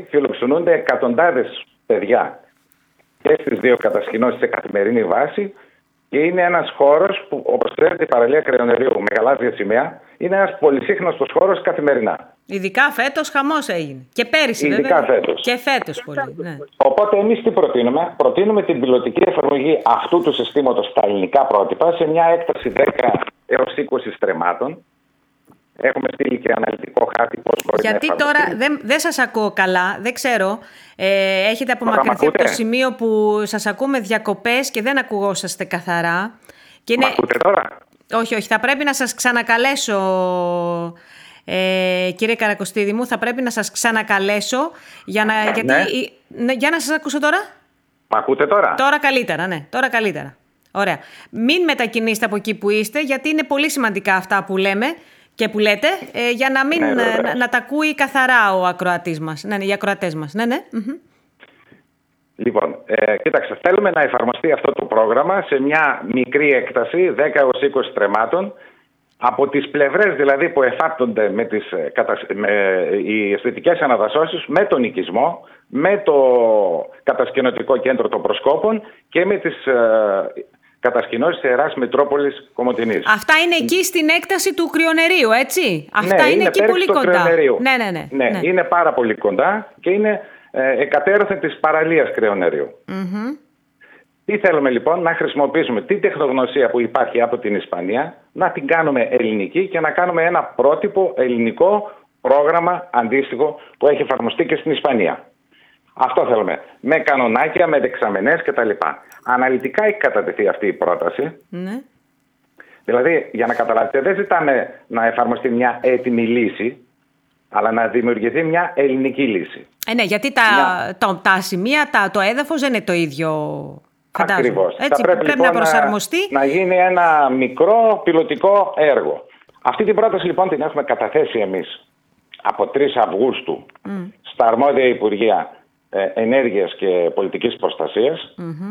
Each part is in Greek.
φιλοξενούνται εκατοντάδες παιδιά και στις δύο κατασκηνώσεις σε καθημερινή βάση και είναι ένας χώρος που, όπως ξέρετε, η παραλία Κρεονερίου με γαλάζια σημαία είναι ένας πολυσύχναστος χώρος καθημερινά. Ειδικά φέτος χαμός έγινε. Και πέρυσι Ειδικά βέβαια. φέτος. Και φέτος πολύ. Ναι. Οπότε εμείς τι προτείνουμε? Προτείνουμε την πιλωτική εφαρμογή αυτού του συστήματος στα ελληνικά πρότυπα σε μια έκταση 10 έως 20 στρεμμάτων. Έχουμε στείλει και αναλυτικό χάρτη πώς μπορεί να εφαρμοστεί. Γιατί τώρα δεν σας ακούω καλά, δεν ξέρω. Έχετε απομακρυνθεί από το σημείο που σας ακούμε διακοπές και δεν ακουγόσαστε καθαρά. Μ' ακούτε τώρα? Όχι, θα πρέπει να σας ξανακαλέσω, κύριε Καρακοστίδη μου, θα πρέπει να σας ξανακαλέσω για να σας ακούσω τώρα. Μ' ακούτε τώρα? Τώρα καλύτερα, ναι, τώρα καλύτερα. Ωραία. Μην μετακινήσετε από εκεί που είστε, γιατί είναι πολύ σημαντικά αυτά που λέμε και που λέτε, για να μην να τα ακούει καθαρά ο ακροατής μας. Ναι, οι ακροατές μας. Ναι. Λοιπόν, κοίταξε, θέλουμε να εφαρμοστεί αυτό το πρόγραμμα σε μια μικρή έκταση 10 έως 20 στρεμμάτων, από τις πλευρές δηλαδή που εφάπτονται με οι αισθητικές αναδασώσεις, με τον οικισμό, με το κατασκηνωτικό κέντρο των προσκόπων και με τις κατασκηνώσεις Ιεράς Μητρόπολης Κομοτηνής. Αυτά είναι εκεί στην έκταση του Κρυονερίου, έτσι? Αυτά ναι, είναι εκεί πολύ κοντά. Ναι, είναι πάρα πολύ κοντά και είναι εκατέρωθεν της παραλίας Κρυονερίου. Τι θέλουμε λοιπόν? Να χρησιμοποιήσουμε την τεχνογνωσία που υπάρχει από την Ισπανία, να την κάνουμε ελληνική και να κάνουμε ένα πρότυπο ελληνικό πρόγραμμα αντίστοιχο που έχει εφαρμοστεί και στην Ισπανία. Αυτό θέλουμε. Με κανονάκια, με δεξαμενές κτλ. Αναλυτικά έχει κατατεθεί αυτή η πρόταση. Ναι. Δηλαδή, για να καταλάβετε, δεν ζητάμε να εφαρμοστεί μια έτοιμη λύση, αλλά να δημιουργηθεί μια ελληνική λύση. Ναι, γιατί τα σημεία, το έδαφος δεν είναι το ίδιο. Ακριβώς. Έτσι, θα πρέπει λοιπόν να προσαρμοστεί. Να γίνει ένα μικρό πιλωτικό έργο. Αυτή την πρόταση λοιπόν την έχουμε καταθέσει εμείς από 3 Αυγούστου στα αρμόδια Υπουργεία Ενέργειας και Πολιτικής Προστασίας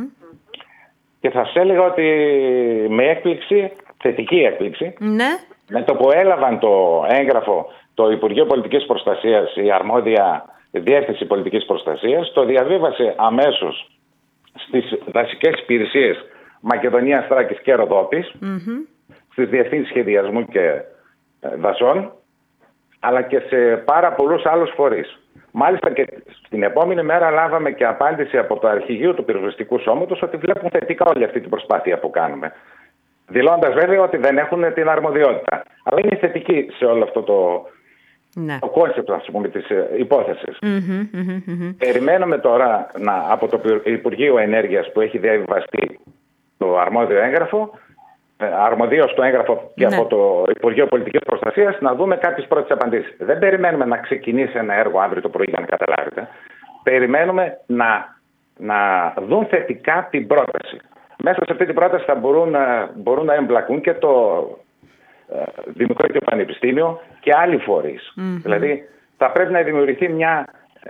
και θα σας έλεγα ότι με έκπληξη, θετική έκπληξη, με το που έλαβαν το έγγραφο το Υπουργείο Πολιτικής Προστασίας, η αρμόδια Διεύθυνση Πολιτικής Προστασίας, το διαβίβασε αμέσως στις δασικές υπηρεσίες Μακεδονίας, Θράκης και Ροδόπης, στις διευθύνσεις σχεδιασμού και δασών, αλλά και σε πάρα πολλούς άλλους φορείς. Μάλιστα και στην επόμενη μέρα λάβαμε και απάντηση από το Αρχηγείο του Πυροσβεστικού Σώματος ότι βλέπουν θετικά όλη αυτή την προσπάθεια που κάνουμε. Δηλώντας βέβαια ότι δεν έχουν την αρμοδιότητα. Αλλά είναι θετική σε όλο αυτό το κόνσεπτ, ας πούμε, της υπόθεσης. Περιμένουμε τώρα από το Υπουργείο Ενέργειας που έχει διαβιβαστεί το αρμόδιο έγγραφο, αρμοδίως το έγγραφο και από το Υπουργείο Πολιτικής Προστασίας, να δούμε κάποιες πρώτες απαντήσεις. Δεν περιμένουμε να ξεκινήσει ένα έργο αύριο το πρωί, για να καταλάβετε. Περιμένουμε να δουν θετικά την πρόταση. Μέσα σε αυτή την πρόταση θα μπορούν να εμπλακούν και το Δημοτικό και Πανεπιστήμιο και άλλοι φορείς. Δηλαδή θα πρέπει να δημιουργηθεί μια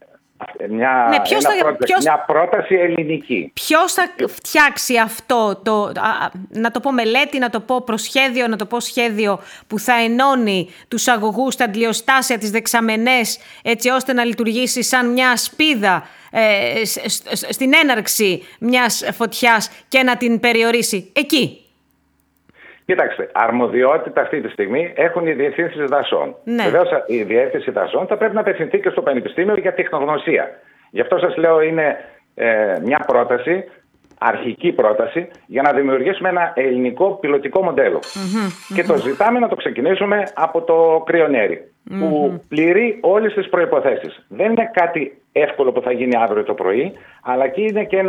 πρόταση ελληνική. Ποιος θα φτιάξει αυτό να το πω μελέτη, να το πω προσχέδιο, να το πω σχέδιο που θα ενώνει τους αγωγούς, τα αντλιοστάσια, τις δεξαμενές, έτσι ώστε να λειτουργήσει σαν μια σπίδα στην έναρξη μιας φωτιάς και να την περιορίσει εκεί? Κοιτάξτε, αρμοδιότητα αυτή τη στιγμή έχουν οι διευθύνσεις δασών. Βεβαίως η διεύθυνση δασών θα πρέπει να απευθυνθεί και στο Πανεπιστήμιο για τεχνογνωσία. Γι' αυτό σας λέω είναι μια πρόταση, αρχική πρόταση, για να δημιουργήσουμε ένα ελληνικό πιλωτικό μοντέλο. Και το ζητάμε να το ξεκινήσουμε από το Κρυονέρι, που πληρεί όλες τις προϋποθέσεις. Δεν είναι κάτι εύκολο που θα γίνει αύριο το πρωί, αλλά και είναι και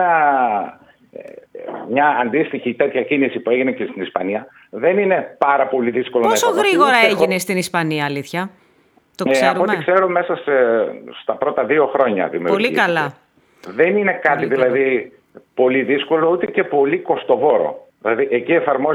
μια αντίστοιχη τέτοια κίνηση που έγινε και στην Ισπανία. Δεν είναι πάρα πολύ δύσκολο να εφαρμοστεί. Πόσο γρήγορα έγινε στην Ισπανία, αλήθεια? Το ξέρουμε. Από ό,τι ξέρω, μέσα στα πρώτα 2 χρόνια δημιουργήθηκε. Πολύ καλά. Δεν είναι κάτι δηλαδή πολύ δύσκολο, ούτε και πολύ κοστοβόρο. Δηλαδή εκεί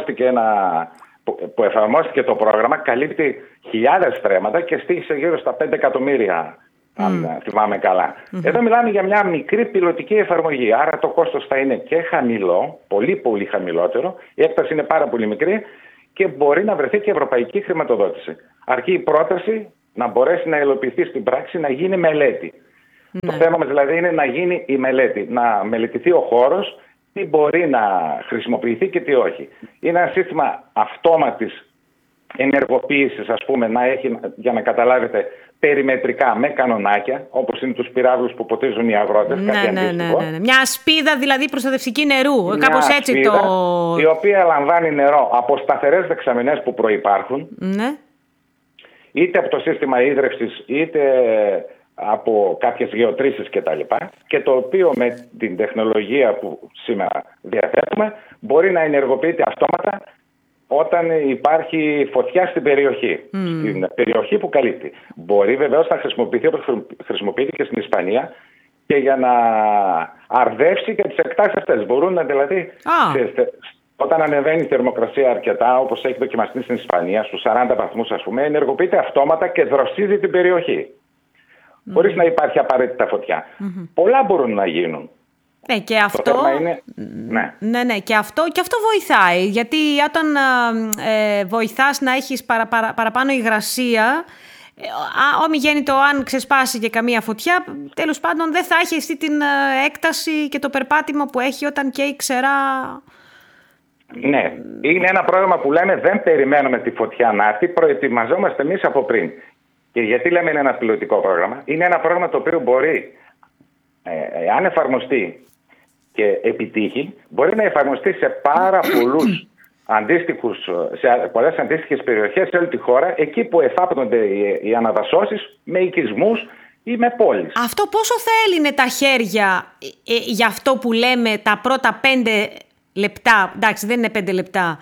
εφαρμόστηκε το πρόγραμμα, καλύπτει χιλιάδες στρέμματα και στήχησε γύρω στα 5 εκατομμύρια. Αν θυμάμαι καλά. Εδώ μιλάμε για μια μικρή πιλωτική εφαρμογή. Άρα το κόστος θα είναι και χαμηλό, πολύ πολύ χαμηλότερο. Η έκταση είναι πάρα πολύ μικρή και μπορεί να βρεθεί και ευρωπαϊκή χρηματοδότηση. Αρκεί η πρόταση να μπορέσει να υλοποιηθεί στην πράξη, να γίνει μελέτη. Το θέμα μας δηλαδή είναι να γίνει η μελέτη, να μελετηθεί ο χώρος, τι μπορεί να χρησιμοποιηθεί και τι όχι. Είναι ένα σύστημα αυτόματης ενεργοποίησης, ας πούμε, να έχει, για να καταλάβετε, περιμετρικά με κανονάκια, όπως είναι τους πυράβλους που ποτίζουν οι αγρότες. Ναι. Μια ασπίδα δηλαδή προστατευτική νερού. Κάπως έτσι ασπίδα, η οποία λαμβάνει νερό από σταθερές δεξαμενές που προϋπάρχουν, είτε από το σύστημα ίδρευσης, είτε από κάποιες γεωτρήσεις κτλ. Και το οποίο με την τεχνολογία που σήμερα διαθέτουμε μπορεί να ενεργοποιείται αυτόματα όταν υπάρχει φωτιά στην περιοχή, στην περιοχή που καλύπτει. Μπορεί βεβαίως να χρησιμοποιηθεί όπως χρησιμοποιείται και στην Ισπανία και για να αρδεύσει και τις εκτάσεις αυτές. Μπορούν να δηλαδή, όταν ανεβαίνει η θερμοκρασία αρκετά, όπως έχει δοκιμαστεί στην Ισπανία, στους 40 βαθμούς ας πούμε, ενεργοποιείται αυτόματα και δροσίζει την περιοχή. Χωρίς να υπάρχει απαραίτητα φωτιά. Πολλά μπορούν να γίνουν. Ναι, και αυτό, και αυτό βοηθάει, γιατί όταν βοηθάς να έχεις παραπάνω υγρασία, ομιγέννητο αν ξεσπάσει και καμία φωτιά, τέλος πάντων δεν θα έχει αυτή την έκταση και το περπάτημα που έχει όταν καίει ξερά. Ναι, είναι ένα πρόγραμμα που λέμε δεν περιμένουμε τη φωτιά να έρθει, προετοιμαζόμαστε εμείς από πριν. Και γιατί λέμε είναι ένα πιλωτικό πρόγραμμα? Είναι ένα πρόγραμμα το οποίο μπορεί, αν εφαρμοστεί και επιτύχει, μπορεί να εφαρμοστεί σε πάρα σε πολλές αντίστοιχες περιοχές σε όλη τη χώρα, εκεί που εφάπτονται οι αναδασώσεις με οικισμούς ή με πόλεις. Αυτό πόσο θα έλυνε τα χέρια για αυτό που λέμε τα πρώτα 5 λεπτά, εντάξει δεν είναι 5 λεπτά,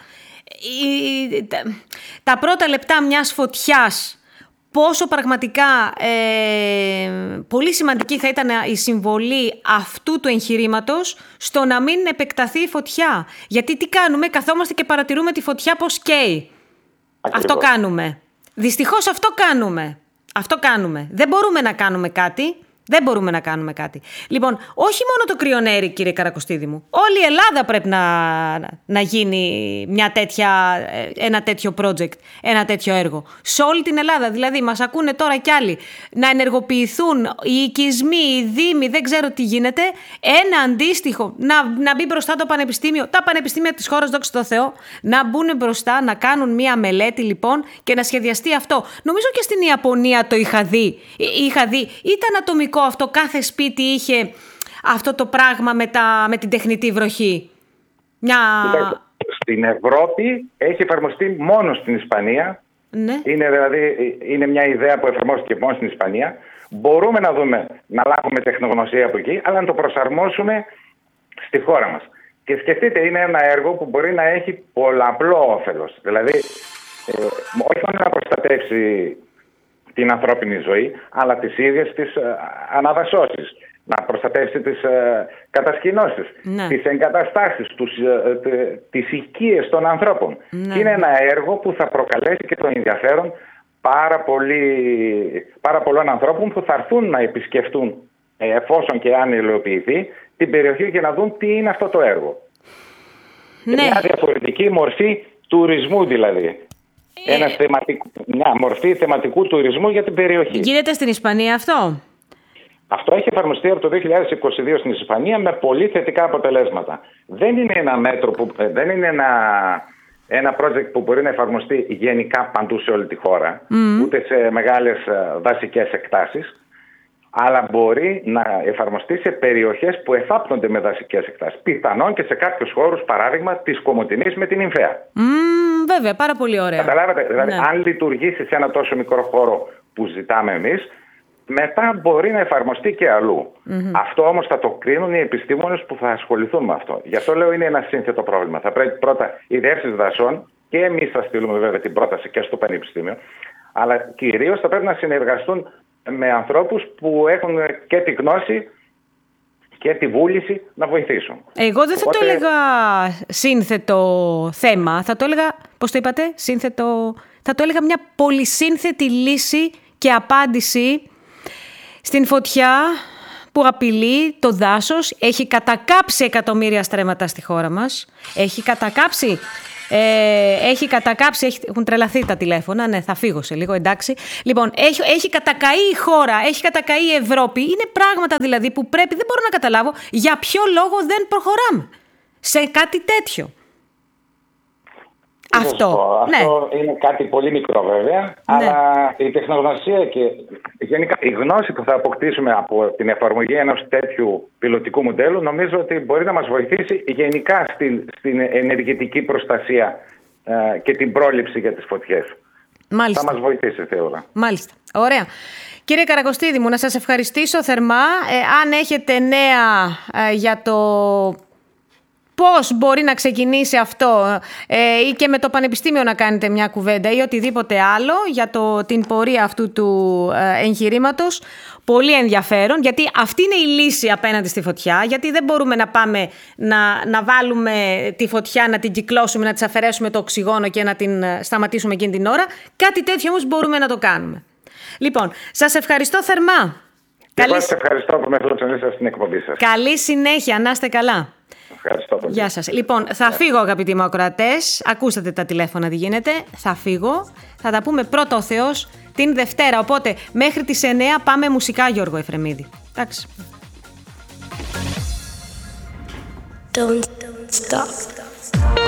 τα πρώτα λεπτά μιας φωτιάς, πόσο πραγματικά πολύ σημαντική θα ήταν η συμβολή αυτού του εγχειρήματος στο να μην επεκταθεί η φωτιά. Γιατί τι κάνουμε, καθόμαστε και παρατηρούμε τη φωτιά πως καίει. Αυτό κάνουμε. Δυστυχώς αυτό κάνουμε. Δεν μπορούμε να κάνουμε κάτι. Λοιπόν, όχι μόνο το κρυονέρι, κύριε Καρακοστίδη μου. Όλη η Ελλάδα πρέπει να γίνει ένα τέτοιο project, ένα τέτοιο έργο. Σε όλη την Ελλάδα. Δηλαδή, μας ακούνε τώρα κι άλλοι να ενεργοποιηθούν οι οικισμοί, οι δήμοι, δεν ξέρω τι γίνεται. Ένα αντίστοιχο, να μπει μπροστά το πανεπιστήμιο, τα πανεπιστήμια της χώρας, δόξα τω Θεώ, να μπουν μπροστά, να κάνουν μία μελέτη λοιπόν και να σχεδιαστεί αυτό. Νομίζω και στην Ιαπωνία το είχα δει. Ήταν ατομικό αυτό, κάθε σπίτι είχε αυτό το πράγμα με την τεχνητή βροχή. Στην Ευρώπη έχει εφαρμοστεί μόνο στην Ισπανία. Ναι. Είναι μια ιδέα που εφαρμόστηκε μόνο στην Ισπανία. Μπορούμε να λάβουμε τεχνογνωσία από εκεί, αλλά να το προσαρμόσουμε στη χώρα μας. Και σκεφτείτε, είναι ένα έργο που μπορεί να έχει πολλαπλό όφελος. Δηλαδή, όχι μόνο να προστατεύσει την ανθρώπινη ζωή, αλλά τις ίδιες τις αναδασώσεις, να προστατεύσει τις κατασκηνώσεις, τις εγκαταστάσεις, τις οικίες των ανθρώπων. Είναι ένα έργο που θα προκαλέσει και το ενδιαφέρον πάρα πολλών ανθρώπων που θα έρθουν να επισκεφτούν, εφόσον και αν υλοποιηθεί, την περιοχή και να δουν τι είναι αυτό το έργο. Μια διαφορετική μορφή τουρισμού δηλαδή. Μια μορφή θεματικού τουρισμού για την περιοχή. Γίνεται στην Ισπανία αυτό? Αυτό έχει εφαρμοστεί από το 2022 στην Ισπανία με πολύ θετικά αποτελέσματα. Δεν είναι ένα μέτρο δεν είναι ένα project που μπορεί να εφαρμοστεί γενικά παντού σε όλη τη χώρα, ούτε σε μεγάλες δασικές εκτάσεις, αλλά μπορεί να εφαρμοστεί σε περιοχές που εφάπτονται με δασικές εκτάσεις. Πιθανόν και σε κάποιους χώρους, παράδειγμα της Κομοτηνής με την Ινφαία. Βέβαια, πάρα πολύ ωραία. Καταλάβατε, δηλαδή αν λειτουργήσει σε ένα τόσο μικρό χώρο που ζητάμε εμείς, μετά μπορεί να εφαρμοστεί και αλλού. Αυτό όμως θα το κρίνουν οι επιστήμονες που θα ασχοληθούν με αυτό. Γι' αυτό λέω είναι ένα σύνθετο πρόβλημα. Θα πρέπει πρώτα οι διεύθυνσεις δασών, και εμείς θα στείλουμε βέβαια την πρόταση και στο Πανεπιστήμιο, αλλά κυρίως θα πρέπει να συνεργαστούν με ανθρώπους που έχουν και τη γνώση και τη βούληση να βοηθήσουν. Εγώ δεν θα το έλεγα σύνθετο θέμα. Θα το έλεγα, πώς το είπατε, σύνθετο. Θα το έλεγα μια πολυσύνθετη λύση και απάντηση στην φωτιά που απειλεί το δάσος. Έχει κατακάψει εκατομμύρια στρέμματα στη χώρα μας. Έχει κατακάψει Έχει κατακάψει, έχουν τρελαθεί τα τηλέφωνα. Ναι, θα φύγω σε λίγο, εντάξει. Λοιπόν, έχει κατακαεί η χώρα, έχει κατακαεί η Ευρώπη. Είναι πράγματα δηλαδή που πρέπει, δεν μπορώ να καταλάβω για ποιο λόγο δεν προχωράμε σε κάτι τέτοιο. Αυτό είναι κάτι πολύ μικρό βέβαια, αλλά η τεχνογνωσία και γενικά η γνώση που θα αποκτήσουμε από την εφαρμογή ενός τέτοιου πιλωτικού μοντέλου νομίζω ότι μπορεί να μας βοηθήσει γενικά στην ενεργητική προστασία και την πρόληψη για τις φωτιές. Μάλιστα. Θα μας βοηθήσει, θεωρώ. Μάλιστα. Ωραία. Κύριε Καρακοστίδη μου, να σας ευχαριστήσω θερμά. Αν έχετε νέα για το πώς μπορεί να ξεκινήσει αυτό ή και με το Πανεπιστήμιο να κάνετε μια κουβέντα ή οτιδήποτε άλλο για την πορεία αυτού του εγχειρήματος, πολύ ενδιαφέρον, γιατί αυτή είναι η λύση απέναντι στη φωτιά, γιατί δεν μπορούμε να πάμε να βάλουμε τη φωτιά, να την κυκλώσουμε, να της αφαιρέσουμε το οξυγόνο και να την σταματήσουμε εκείνη την ώρα. Κάτι τέτοιο όμως μπορούμε να το κάνουμε. Λοιπόν, σας ευχαριστώ θερμά. Εγώ σας ευχαριστώ που με φιλοξενήσατε στην εκπομπή σας. Καλή συνέχεια, να είστε καλά. Ευχαριστώ πολύ. Γεια σας. Λοιπόν, θα φύγω αγαπητοί μου ακροατές. Ακούσατε τα τηλέφωνα τι γίνεται. Θα φύγω. Θα τα πούμε πρώτα ο Θεός την Δευτέρα. Οπότε μέχρι τις 9 πάμε μουσικά, Γιώργο Εφρεμίδη. Εντάξει. Don't stop.